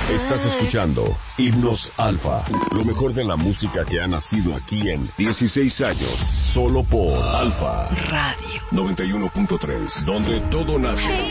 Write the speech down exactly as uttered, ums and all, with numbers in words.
Estás escuchando Himnos Alfa, lo mejor de la música que ha nacido aquí en dieciséis años, solo por Alfa Radio noventa y uno punto tres, donde todo nace.